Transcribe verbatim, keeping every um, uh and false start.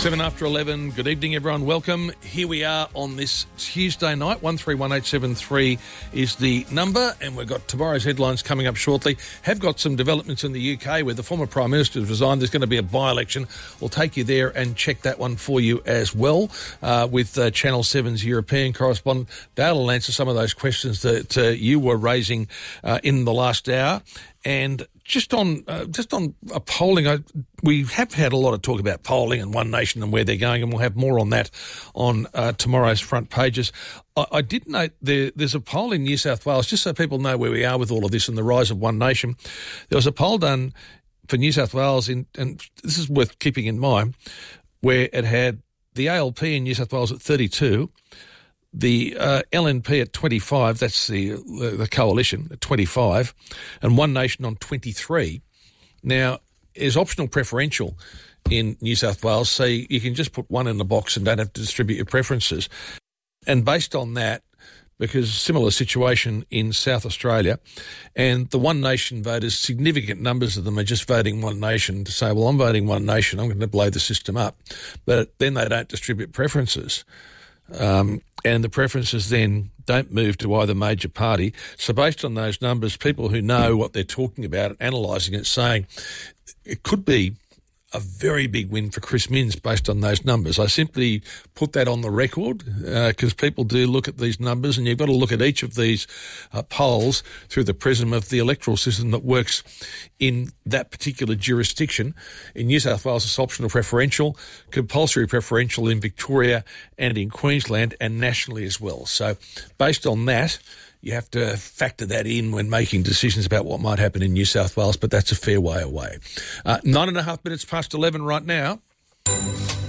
Seven after eleven. Good evening, everyone. Welcome. Here we are on this Tuesday night. One three one eight seven three is the number, and we've got tomorrow's headlines coming up shortly. Have got some developments in the U K where the former Prime Minister has resigned. There's going to be a by-election. We'll take you there and check that one for you as well uh, with uh, Channel seven's European correspondent. Dale will answer some of those questions that uh, you were raising uh, in the last hour. And just on uh, just on a polling, I, we have had a lot of talk about polling and One Nation and where they're going, and we'll have more on that on uh, tomorrow's front pages. I, I did note there, there's a poll in New South Wales, just so people know where we are with all of this and the rise of One Nation. There was a poll done for New South Wales, in, and this is worth keeping in mind, where it had the A L P in New South Wales at thirty-two, the uh, L N P at twenty-five, that's the uh, the coalition at twenty-five, and One Nation on twenty-three. Now, there's optional preferential in New South Wales, so you can just put one in the box and don't have to distribute your preferences. And based on that, because similar situation in South Australia, and the One Nation voters, significant numbers of them are just voting One Nation to say, well, I'm voting One Nation, I'm going to blow the system up. But then they don't distribute preferences. Um, and the preferences then don't move to either major party. So based on those numbers, people who know what they're talking about and analysing it, saying it could be a very big win for Chris Minns based on those numbers. I simply put that on the record because uh, people do look at these numbers, and you've got to look at each of these uh, polls through the prism of the electoral system that works in that particular jurisdiction. In New South Wales, it's optional preferential, compulsory preferential in Victoria and in Queensland, and nationally as well. So based on that, you have to factor that in when making decisions about what might happen in New South Wales, but that's a fair way away. Uh, nine and a half minutes past eleven right now.